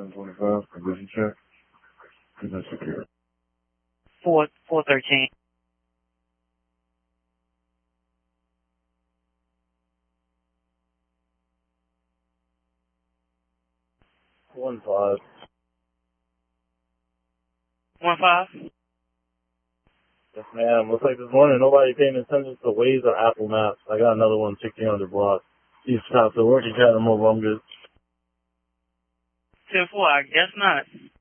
125, condition check. Condition secure. 413. One five. 15. Yes, ma'am. Looks like this morning nobody paying attention to Waze or Apple Maps. I got another one 1600 blocks. East Scottsdale. Working cat removal. I'm good. 10-4, I guess not.